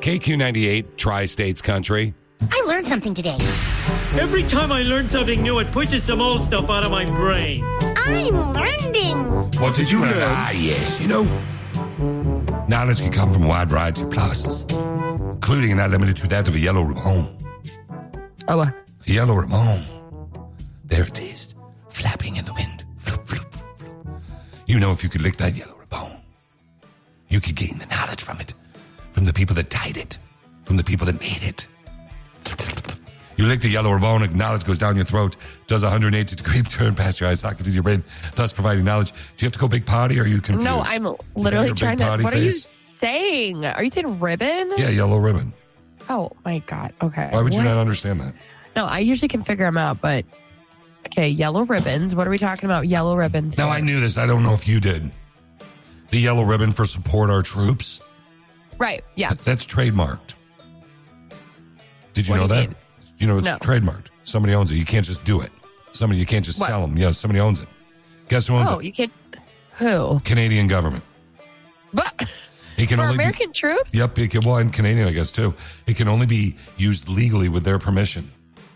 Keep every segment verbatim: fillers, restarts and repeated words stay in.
K Q ninety-eight, Tri-States Country. I learned something today. Every time I learn something new, it pushes some old stuff out of my brain. I'm learning. What did you learn? Ah, yes. You know, knowledge can come from a wide variety of places, including and not limited to that of a yellow ribbon. Oh, uh, A yellow ribbon. There it is, flapping in the wind. Floop, floop, floop, floop. You know, if you could lick that yellow ribbon, you could gain the knowledge from it, from the people that tied it, from the people that made it. You lick the yellow ribbon, and knowledge goes down your throat, does a one hundred eighty degree turn past your eye socket to your brain, thus providing knowledge. Do you have to go big potty, or are you confused? no, I'm literally your trying big to. potty What are you face? saying? Are you saying ribbon? Yeah, yellow ribbon. Oh, my God. Okay. Why would you What? not understand that? No, I usually can figure them out, but okay, yellow ribbons. What are we talking about? Yellow ribbons. Now, I knew this. I don't know if you did. The yellow ribbon for support our troops, Right. Yeah. that's trademarked. Did you What know do you that? mean? You know it's No. trademarked. Somebody owns it. You can't just do it. Somebody, you can't just What? sell them. Yeah, somebody owns it. Guess who owns Oh, it? you can. Who? Canadian government. But It can for only American be, troops? Yep, it can, well, and Canadian, I guess, too. It can only be used legally with their permission.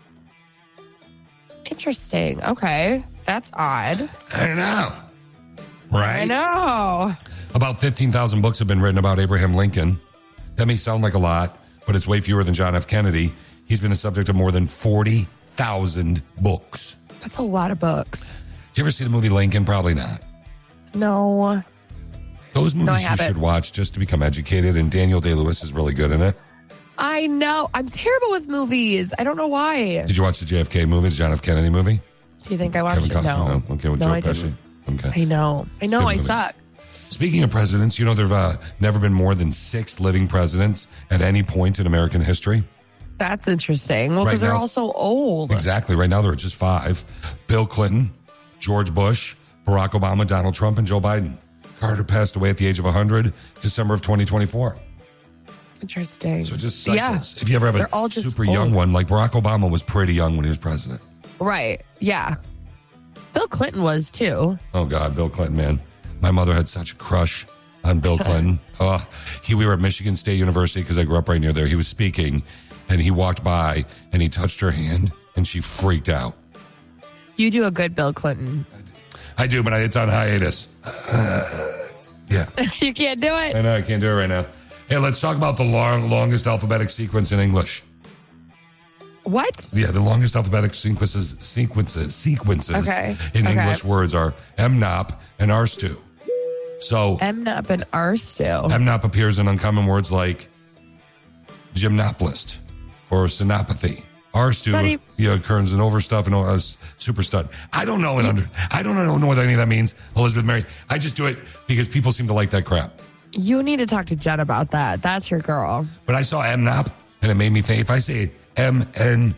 Interesting. Okay. That's odd. I know. Right? I know. About fifteen thousand books have been written about Abraham Lincoln. That may sound like a lot, but it's way fewer than John F. Kennedy. He's been the subject of more than forty thousand books. That's a lot of books. Did you ever see the movie Lincoln? Probably not. No. Those movies I you haven't. should watch just to become educated, and Daniel Day-Lewis is really good in it. I know. I'm terrible with movies. I don't know why. Did you watch the J F K movie, the John F. Kennedy movie? Do you think I watched Kevin it? Costner? No. No. Okay, with No, Joe I Pesci. didn't. Okay. I know. I know. Good I movie. suck. Speaking of presidents, you know there have uh, never been more than six living presidents at any point in American history. That's interesting. Well, Right because they're now- all so old. Exactly. Right now there are just five. Bill Clinton, George Bush, Barack Obama, Donald Trump, and Joe Biden. Carter passed away at the age of one hundred, December of twenty twenty-four. Interesting. So just yeah. cycles. If you ever have They're all a just super old. young one, like Barack Obama was pretty young when he was president. Right. Yeah. Bill Clinton was too. Oh, God, Bill Clinton, man. My mother had such a crush on Bill Clinton. Oh, he, we were at Michigan State University because I grew up right near there. He was speaking, and he walked by, and he touched her hand, and she freaked out. You do a good Bill Clinton. I do, but I, it's on hiatus. Uh, yeah. You can't do it. I know, I can't do it right now. Hey, let's talk about the long, longest alphabetic sequence in English. What? Yeah, the longest alphabetic sequences, sequences, sequences Okay. in Okay. English words are M N O P and R S T U. So M N O P and R still. M N O P appears in uncommon words like gymnoplist or synopathy. R S T U Study- yeah, occurs in overstuff and uh, super stud. I don't know. And under, I don't know what any of that means, Elizabeth Mary. I just do it because people seem to like that crap. You need to talk to Jen about that. That's your girl. But I saw M N O P and it made me think, if I say M N